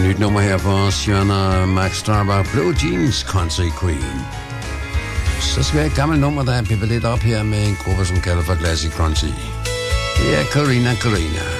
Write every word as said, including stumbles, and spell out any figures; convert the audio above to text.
nyt nummer her på Shona Max Starbuck, Blue Jeans, Country Queen. Så skal vi have et gammelt nummer, der er pippet lidt op her med en gruppe, som kalder for Classic Country. Det er Carina Carina.